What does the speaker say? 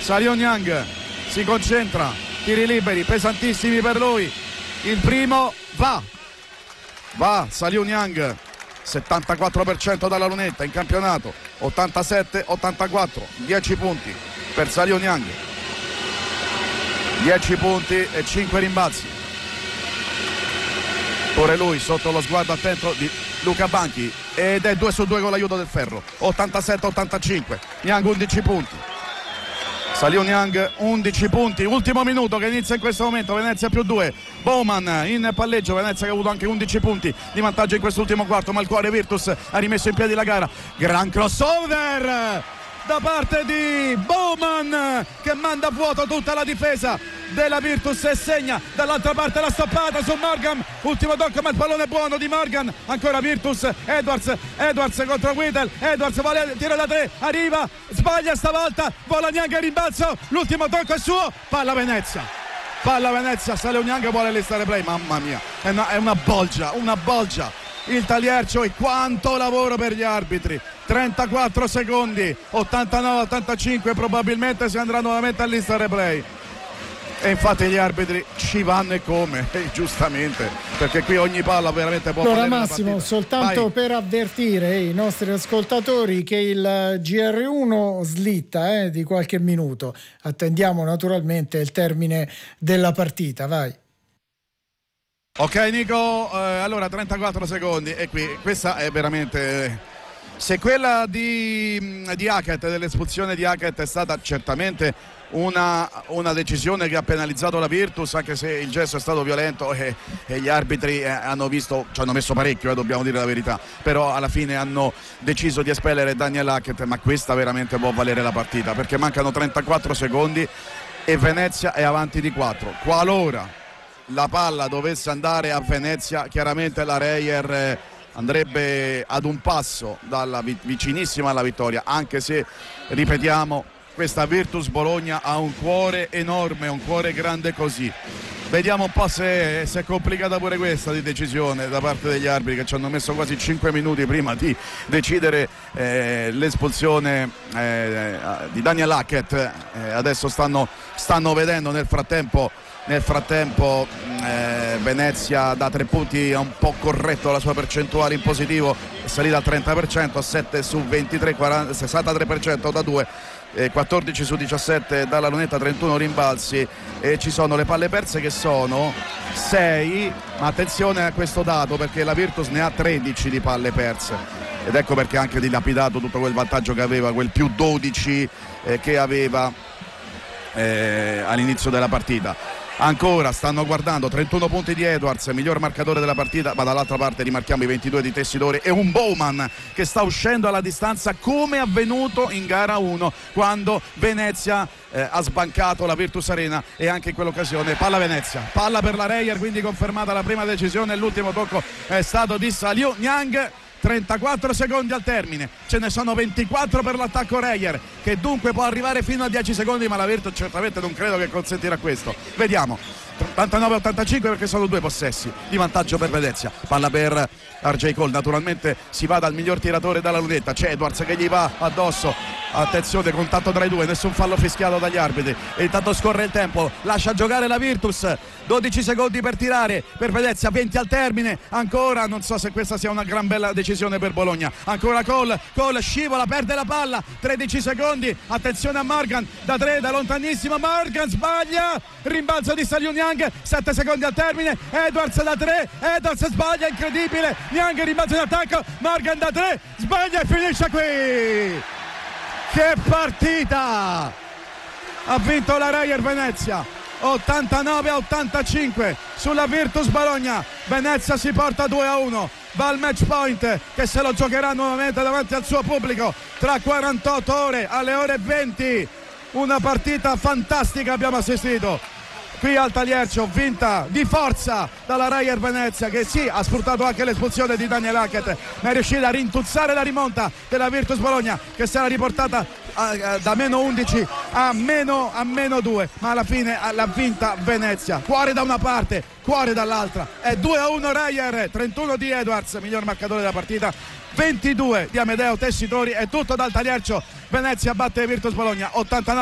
Salio Niang si concentra, tiri liberi pesantissimi per lui, il primo va Salio Niang, 74% dalla lunetta in campionato, 87-84, 10 punti per Salio Niang, 10 punti e 5 rimbalzi. Pure lui sotto lo sguardo attento di Luca Banchi ed è 2 su 2 con l'aiuto del ferro, 87-85, Niang 11 punti. Salio Niang 11 punti, ultimo minuto che inizia in questo momento, Venezia più 2, Bowman in palleggio, Venezia che ha avuto anche 11 punti di vantaggio in quest'ultimo quarto, ma il cuore Virtus ha rimesso in piedi la gara, gran crossover da parte di Bowman che manda a vuoto tutta la difesa della Virtus e segna dall'altra parte la stoppata su Morgan, ultimo tocco ma il pallone è buono di Morgan, ancora Virtus, Edwards contro Whittle, Edwards vuole tiro da 3, arriva, sbaglia stavolta, vola Niang, rimbalzo, l'ultimo tocco è suo, palla Venezia, Salio Niang vuole l'estare play, mamma mia, è una bolgia il Taliercio, e quanto lavoro per gli arbitri, 34 secondi, 89-85, probabilmente si andrà nuovamente all'Insta replay e infatti gli arbitri ci vanno e come, giustamente, perché qui ogni palla veramente può allora Massimo, soltanto per avvertire i nostri ascoltatori che il GR1 slitta di qualche minuto, attendiamo naturalmente il termine della partita, vai. Ok Nico, allora 34 secondi e qui questa è veramente, se quella di Hackett, dell'espulsione di Hackett è stata certamente una decisione che ha penalizzato la Virtus, anche se il gesto è stato violento e gli arbitri hanno visto, ci hanno messo parecchio, dobbiamo dire la verità, però alla fine hanno deciso di espellere Daniel Hackett, ma questa veramente può valere la partita perché mancano 34 secondi e Venezia è avanti di 4, qualora la palla dovesse andare a Venezia chiaramente la Reyer andrebbe ad un passo vicinissima alla vittoria, anche se ripetiamo questa Virtus Bologna ha un cuore enorme, un cuore grande così. Vediamo un po' se è complicata pure questa di decisione da parte degli arbitri che ci hanno messo quasi 5 minuti prima di decidere l'espulsione di Daniel Hackett. Adesso stanno vedendo nel frattempo Venezia da 3 punti ha un po' corretto la sua percentuale in positivo, è salita al 30%, a 7 su 23, 63% da 2, 14 su 17 dalla lunetta, 31 rimbalzi e ci sono le palle perse che sono 6, ma attenzione a questo dato perché la Virtus ne ha 13 di palle perse ed ecco perché ha anche dilapidato tutto quel vantaggio che aveva, quel più 12 che aveva all'inizio della partita. Ancora stanno guardando 31 punti di Edwards, miglior marcatore della partita, ma dall'altra parte rimarchiamo i 22 di Tessitore e un Bowman che sta uscendo alla distanza come avvenuto in gara 1 quando Venezia ha sbancato la Virtus Arena e anche in quell'occasione palla Venezia, palla per la Reyer, quindi confermata la prima decisione, l'ultimo tocco è stato di Salio Niang. 34 secondi al termine, ce ne sono 24 per l'attacco Reyer che dunque può arrivare fino a 10 secondi, ma la Virtus certamente non credo che consentirà questo. Vediamo, 89-85 perché sono 2 possessi di vantaggio per Venezia, palla per RJ Cole, naturalmente si va dal miglior tiratore dalla lunetta, c'è Edwards che gli va addosso, attenzione, contatto tra i due, nessun fallo fischiato dagli arbitri e intanto scorre il tempo, lascia giocare la Virtus, 12 secondi per tirare per Venezia, 20 al termine, ancora non so se questa sia una gran bella decisione per Bologna, ancora Cole scivola, perde la palla, 13 secondi, attenzione a Morgan da 3, da lontanissimo, Morgan sbaglia, rimbalzo di Salio Niang, 7 secondi al termine, Edwards da 3, Edwards sbaglia, incredibile, Niang rimbalzo in attacco, Morgan da 3, sbaglia e finisce qui. Che partita! Ha vinto la Reyer Venezia 89-85 sulla Virtus Bologna. Venezia si porta 2-1, va al match point che se lo giocherà nuovamente davanti al suo pubblico tra 48 ore alle ore 20. Una partita fantastica abbiamo assistito qui al Taliercio, vinta di forza dalla Reyer Venezia che sì, ha sfruttato anche l'espulsione di Daniel Hackett, ma è riuscita a rintuzzare la rimonta della Virtus Bologna che si era riportata da meno 11 a meno 2, ma alla fine l'ha vinta Venezia, cuore da una parte, cuore dall'altra, è 2-1 Reyer, 31 di Edwards, miglior marcatore della partita, 22 di Amedeo Tessitori, è tutto dal Taliercio. Venezia batte Virtus Bologna 89